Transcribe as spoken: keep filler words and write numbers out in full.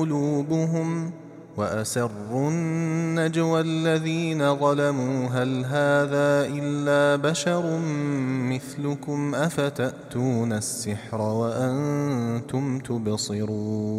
قلوبهم وأسروا النجوى الذين ظلموا هل هذا إلا بشر مثلكم أفتأتون السحر وأنتم تبصرون